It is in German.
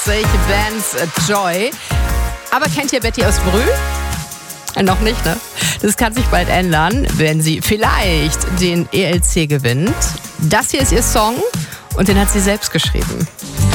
Solche Bands Joy. Aber kennt ihr Betty aus Brühl? Noch nicht, ne? Das kann sich bald ändern, wenn sie vielleicht den ELC gewinnt. Das hier ist ihr Song und den hat sie selbst geschrieben.